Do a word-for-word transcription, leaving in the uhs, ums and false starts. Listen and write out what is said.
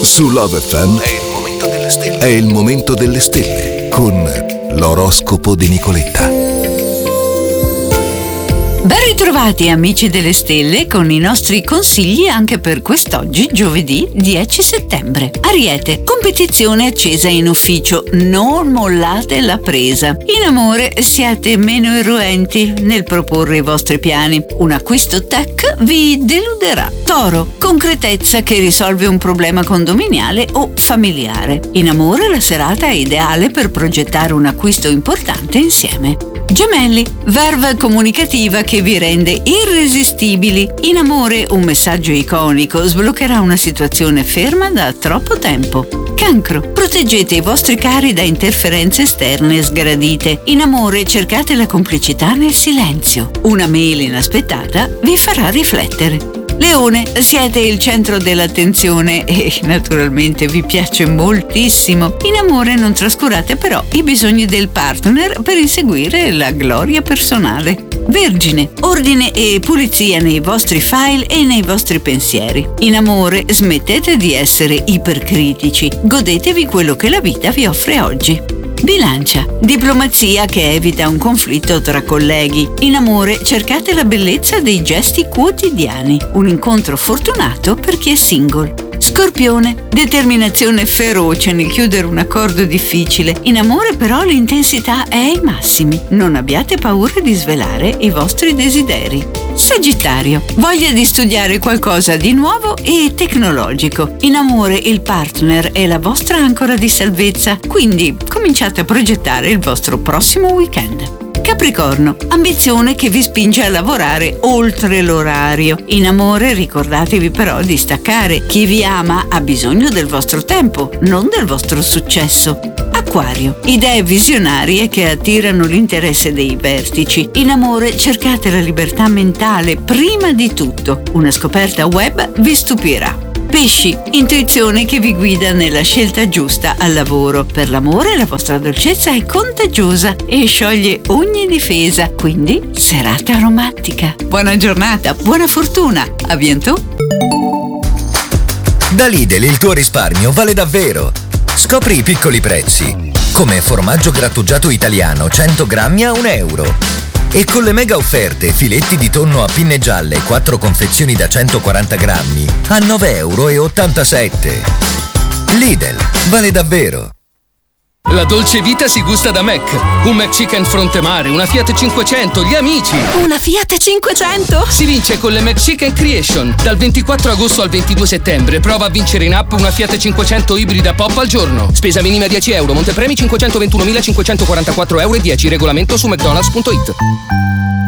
Su Love F M è il momento delle stelle. È il momento delle stelle con l'oroscopo di Nicoletta. Ben ritrovati amici delle stelle con i nostri consigli anche per quest'oggi, giovedì dieci settembre. Ariete, competizione accesa in ufficio, non mollate la presa. In amore siate meno irruenti nel proporre i vostri piani. Un acquisto tech vi deluderà. Toro, concretezza che risolve un problema condominiale o familiare. In amore la serata è ideale per progettare un acquisto importante insieme. Gemelli, verve comunicativa che vi rende irresistibili. In amore un messaggio iconico sbloccherà una situazione ferma da troppo tempo. Cancro, proteggete i vostri cari da interferenze esterne sgradite. In amore cercate la complicità nel silenzio. Una mail inaspettata vi farà riflettere. Leone, siete il centro dell'attenzione e naturalmente vi piace moltissimo. In amore non trascurate però i bisogni del partner per inseguire la gloria personale. Vergine, ordine e pulizia nei vostri file e nei vostri pensieri. In amore smettete di essere ipercritici, godetevi quello che la vita vi offre oggi. Bilancia, diplomazia che evita un conflitto tra colleghi. In amore cercate la bellezza dei gesti quotidiani. Un incontro fortunato per chi è single. Scorpione, determinazione feroce nel chiudere un accordo difficile. In amore però l'intensità è ai massimi. Non abbiate paura di svelare i vostri desideri. Sagittario, voglia di studiare qualcosa di nuovo e tecnologico. In amore il partner è la vostra ancora di salvezza, quindi cominciate a progettare il vostro prossimo weekend. Capricorno, ambizione che vi spinge a lavorare oltre l'orario. In amore ricordatevi però di staccare. Chi vi ama ha bisogno del vostro tempo, non del vostro successo. Acquario, idee visionarie che attirano l'interesse dei vertici. In amore cercate la libertà mentale prima di tutto. Una scoperta web vi stupirà. Pesci, intuizione che vi guida nella scelta giusta al lavoro. Per l'amore la vostra dolcezza è contagiosa e scioglie ogni difesa, quindi serata romantica. Buona giornata, buona fortuna, a bientôt! Da Lidl il tuo risparmio vale davvero. Scopri i piccoli prezzi, come formaggio grattugiato italiano cento grammi a un euro. E con le mega offerte filetti di tonno a pinne gialle quattro confezioni da centoquaranta grammi a nove virgola ottantasette euro. Lidl, vale davvero. La dolce vita si gusta da Mac. Un McChicken fronte mare, una Fiat cinquecento, gli amici. Una Fiat cinquecento? Si vince con le McChicken Creation. Dal ventiquattro agosto al ventidue settembre prova a vincere in app una Fiat cinquecento ibrida pop al giorno. Spesa minima dieci euro, montepremi cinquecentoventunomilacinquecentoquarantaquattro euro e dieci. Regolamento su mcdonalds punto it.